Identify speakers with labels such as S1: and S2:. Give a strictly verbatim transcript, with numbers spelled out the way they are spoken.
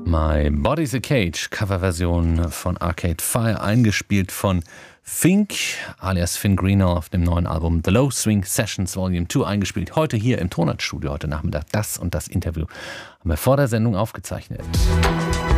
S1: My Body's a Cage, Coverversion von Arcade Fire, eingespielt von Fink, alias Finn Greener, auf dem neuen Album The Low Swing Sessions Volume zwei, eingespielt. Heute hier im Tonartstudio, heute Nachmittag. Das und das Interview haben wir vor der Sendung aufgezeichnet.